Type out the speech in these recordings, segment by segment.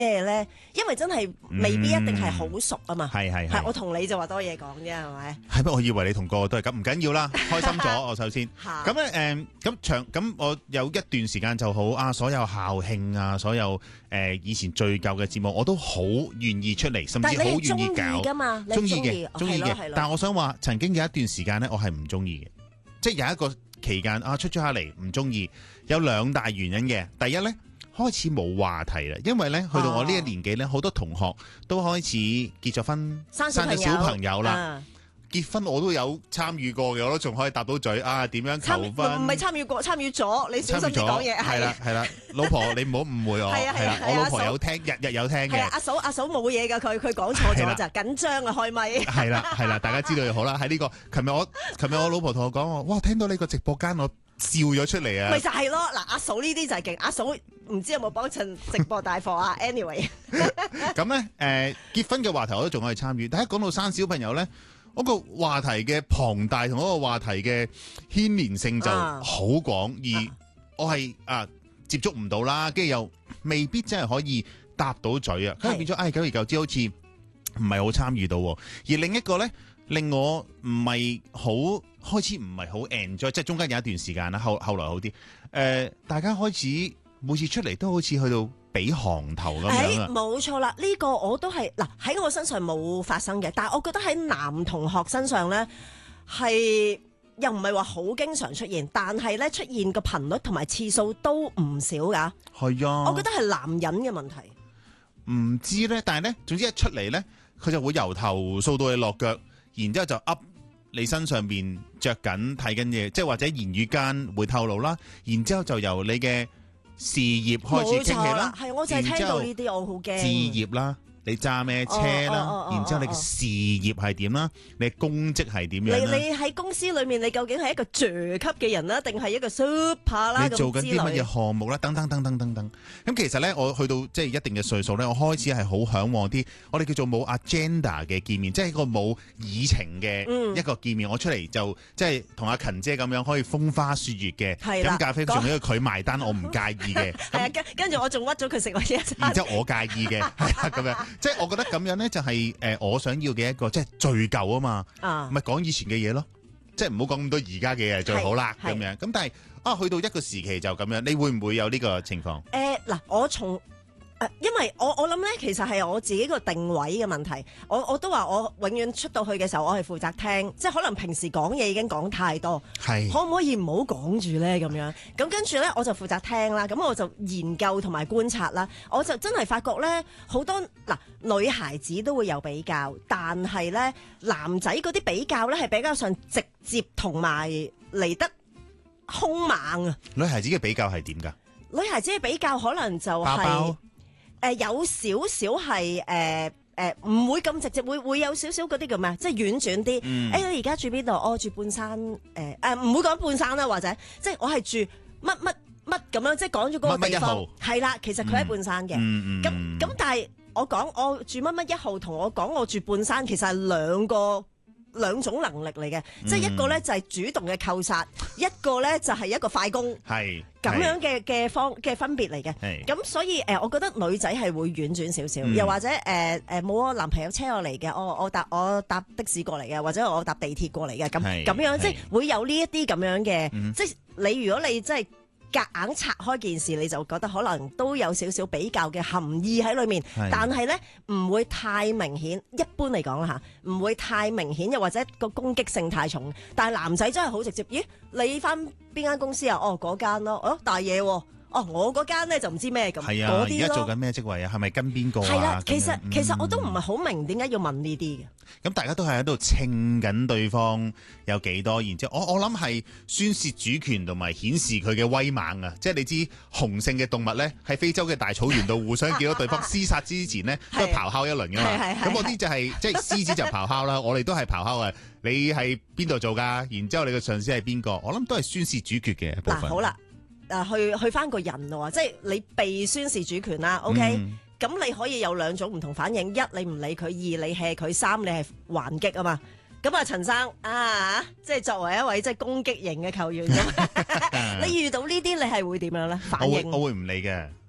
咧？因為真係未必一定係好熟啊嘛。 係我同你就話多嘢講啫，係咪？ 係咩？我以為你同個個都係咁，唔緊要啦，開心咗我首先。咁咧咁我有一段時間就好啊，所有校慶啊，所有以前最舊嘅節目，我都好願意出嚟，甚至好願意搞。 但係你係中意㗎嘛？ 中意嘅， 係咯。 但係我想話，曾經有一段時間咧，我係唔中意嘅，即係有一個期間啊，出咗下嚟唔中意，有兩大原因嘅。第一咧，開始冇話題啦，因為咧去到我呢個年紀咧，好多同學都開始結咗婚，生咗小朋友啦。結婚我都有參與過嘅，我都仲可以答到嘴啊！點樣求婚？ 唔係參與過，參與咗。你小心啲講嘢。 係啦，老婆你唔好誤會我。係啦，我老婆有聽，日有聽嘅。 係阿嫂冇嘢㗎，佢講錯咗咋，緊張啊開咪。 係啦，大家知道就好啦。喺呢個，琴日我老婆同我講，哇！聽到呢個直播間，我笑咗出嚟啊！ 咪就係咯，嗱，阿嫂呢啲就係勁，阿嫂唔知有冇幫襯直播帶貨啊 ？Anyway， 咁咧結婚嘅話題我都仲可以參與，但係講到生小朋友咧。嗰個話題嘅龐大同嗰個話題嘅牽連性就好廣，而我係接觸唔到啦，跟住又未必真係可以答到嘴啊，咁變咗久而久之好似唔係好參與到。而另一個咧令我唔係好開始唔係好 enjoy，即係中間有一段時間啦，後來好啲。大家開始每次出嚟都好似去到俾行頭咁樣啊！ 冇錯啦，呢個我都係嗱喺我身上冇發生嘅，但係我覺得喺男同學身上咧係又唔係話好經常出現，但係咧出現個頻率同埋次數都唔少㗎。 係啊， 我覺得係男人嘅問題。 唔知咧，但係咧，總之一出嚟咧，佢就會由頭掃到你落腳，然之後就噏你身上邊着緊睇緊嘢，即係或者言語間會透露啦，然之後就由你嘅事業開始傾起啦， 係我就係聽到呢啲，我好驚。 置業啦，你揸咩車啦，然之後你嘅事業係點啦，你嘅公職係點樣啦？ 你喺公司裏面，你究竟係一個爵級嘅人啦，定係一個 super 啦？ 你做緊啲乜嘢項目啦？等等。咁其實咧，我去到即係一定嘅歲數咧，我開始係好嚮往啲我哋叫做冇 agenda 嘅見面，即係一個冇議程嘅一個見面。我出嚟就即係同阿勤姐咁樣可以風花雪月嘅飲咖啡，仲要佢埋單，我唔介意嘅。 係啊，跟住我仲屈咗佢食我一餐。 然之後我介意嘅，係啊咁樣，即係我覺得咁樣咧就係我想要嘅一個即係敘舊啊嘛，咪講以前嘅嘢咯，即係唔好講咁多而家嘅嘢最好啦咁樣。咁但係去到一個時期就咁樣，你會唔會有呢個情況？ 嗱，我從因為我諗咧，其實係我自己個定位嘅問題。我都話我永遠出到去嘅時候，我係負責聽，即係可能平時講嘢已經講太多，可唔可以唔好講住咧咁樣？咁跟住咧，我就負責聽啦。咁我就研究同埋觀察啦。我就真係發覺咧，好多女孩子都會有比較，但係咧男仔嗰啲比較咧係比較上直接同埋嚟得兇猛啊！ 女孩子嘅比較係點㗎？ 女孩子嘅比較可能就係有少少係唔會咁直接，會有少少嗰啲叫咩？即係婉轉啲。你而家住邊度？我住半山。唔會講半山啦，或者即係我係住乜乜乜咁樣，即係講咗嗰個地方。係啦，其實佢喺半山嘅。咁但係我講我住乜乜一號，同我講我住半山，其實係兩種能力嚟嘅，即係一個咧就係主動嘅扣殺，一個咧就係一個快攻，係咁樣嘅分別嚟嘅。咁所以我覺得女仔係會婉轉少少，又或者冇我男朋友車我嚟嘅，我搭的士過嚟嘅，或者我搭地鐵過嚟嘅，咁樣即係會有呢一啲咁樣嘅，即係你如果你真係夾硬拆開件事，你就覺得可能都有少少比較嘅含義喺裏面，但係咧唔會太明顯。一般嚟講啦嚇，唔會太明顯，又或者個攻擊性太重。但係男仔真係好直接，咦？你返邊間公司啊？嗰間咯，大嘢喎。我嗰間咧就唔知咩咁。係啊， 而家做緊咩職位啊？係咪跟邊個啊？ 係啦，其實我都唔係好明點解要問呢啲嘅。 咁大家都係喺度稱緊對方有幾多，然之後我諗係宣泄主權同埋顯示佢嘅威猛啊！即係你知雄性嘅動物咧，喺非洲嘅大草原度互相見到對方廝殺之前咧，都係咆哮一輪㗎嘛。咁嗰啲就係即係獅子就咆哮啦，我哋都係咆哮啊！你係邊度做㗎？然之後你嘅上司係邊個？我諗都係宣示主權嘅部分。 好啦。去翻個人咯，即係你被宣示主權啦。OK，咁你可以有兩種唔同反應：一你唔理佢，二你 hea 佢，三你係還擊啊嘛。咁啊，陳生即係作為一位即係攻擊型嘅球員咁，你遇到呢啲你係會點樣咧？反應我會唔理嘅。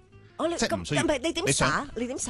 哦，你即係唔需要咁唔係你點你想耍？你點耍？